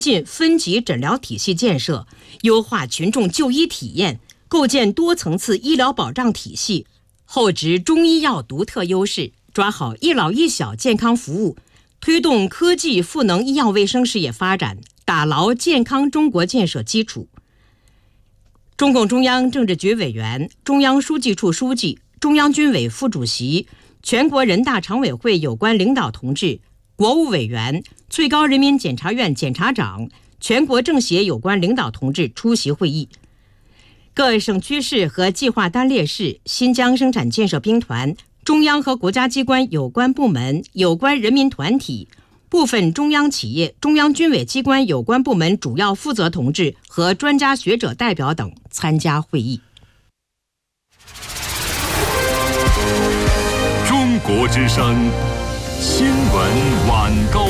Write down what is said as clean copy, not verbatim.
进分级诊疗体系建设，优化群众就医体验，构建多层次医疗保障体系，厚植中医药独特优势，抓好一老一小健康服务，推动科技赋能医药卫生事业发展，打牢健康中国建设基础。中共中央政治局委员、中央书记处书记、中央军委副主席、全国人大常委会有关领导同志、国务委员、最高人民检察院检察长、全国政协有关领导同志出席会议。各省区市和计划单列市、新疆生产建设兵团、中央和国家机关有关部门、有关人民团体、部分中央企业、中央军委机关有关部门主要负责同志和专家学者代表等参加会议。 中国之声新闻晚高